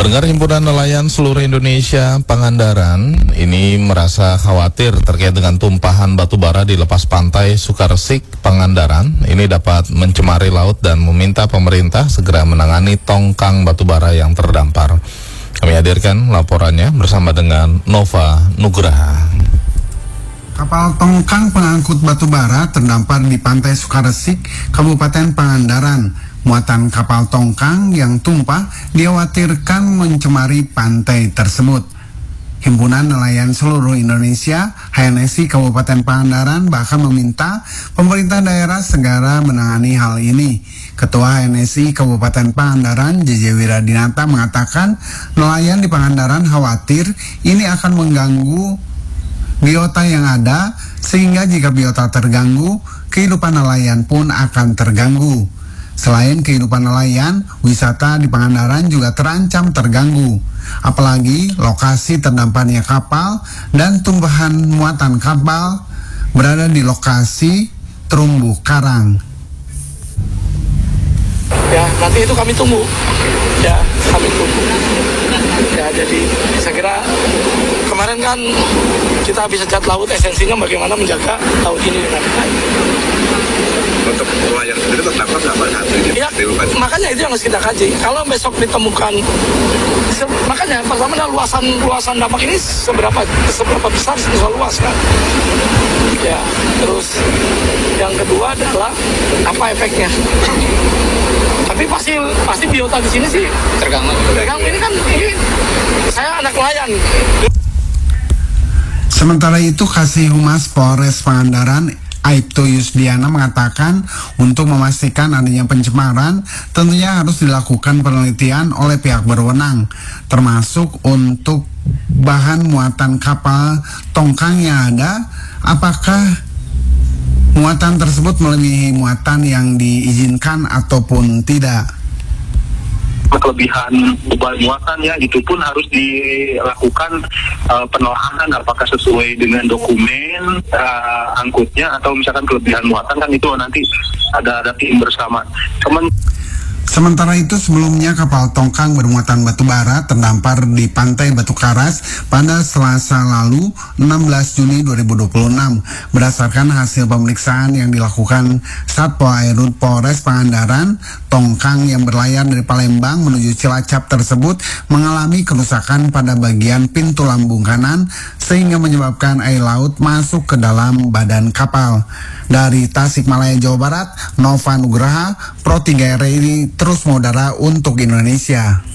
Pendengar Himpunan Nelayan Seluruh Indonesia Pangandaran ini merasa khawatir terkait dengan tumpahan batu bara di lepas pantai Sukaresik, Pangandaran. Ini dapat mencemari laut dan meminta pemerintah segera menangani tongkang batu bara yang terdampar. Kami hadirkan laporannya bersama dengan Nova Nugraha. Kapal tongkang pengangkut batu bara terdampar di pantai Sukaresik, Kabupaten Pangandaran. Muatan kapal tongkang yang tumpah dikhawatirkan mencemari pantai tersebut. Himpunan Nelayan Seluruh Indonesia HNSI Kabupaten Pangandaran bahkan meminta pemerintah daerah segera menangani hal ini. Ketua HNSI Kabupaten Pangandaran JJ Wiradinata mengatakan nelayan di Pangandaran khawatir ini akan mengganggu biota yang ada, sehingga jika biota terganggu, kehidupan nelayan pun akan terganggu. Selain kehidupan nelayan, wisata di Pangandaran juga terancam terganggu. Apalagi lokasi terdamparnya kapal dan tumbuhan muatan kapal berada di lokasi terumbu karang. Ya, nanti itu kami tunggu. Ya, kami tunggu. Ya, jadi saya kira kemarin kan kita habis cat laut, esensinya bagaimana menjaga laut ini dengan baik. Untuk nelayan sendiri terdampak nggak banyak? Ya, makanya itu yang harus kita kaji. Kalau besok ditemukan, makanya pertama adalah luasan dampak ini seberapa besar, seberapa luas kan? Ya, terus yang kedua adalah apa efeknya? Tapi pasti biota di sini sih terganggu. Ini kan saya anak nelayan. Sementara itu, Kasih Humas Polres Pangandaran Aibtu Yusdiana mengatakan untuk memastikan adanya pencemaran tentunya harus dilakukan penelitian oleh pihak berwenang, termasuk untuk bahan muatan kapal tongkang yang ada, apakah muatan tersebut melebihi muatan yang diizinkan ataupun tidak. Kelebihan beban muatannya itu pun harus dilakukan penelaahan apakah sesuai dengan dokumen angkutnya atau misalkan kelebihan muatan kan itu nanti ada tim bersama. Sementara itu sebelumnya kapal tongkang bermuatan batu bara terdampar di pantai Batu Karas pada Selasa lalu 16 Juni 2026. Berdasarkan hasil pemeriksaan yang dilakukan Satpol Airut Polres Pangandaran, tongkang yang berlayar dari Palembang menuju Cilacap tersebut mengalami kerusakan pada bagian pintu lambung kanan sehingga menyebabkan air laut masuk ke dalam badan kapal. Dari Tasikmalaya, Jawa Barat, Nova Nugraha, Pro 3 RRI terus mengudara untuk Indonesia.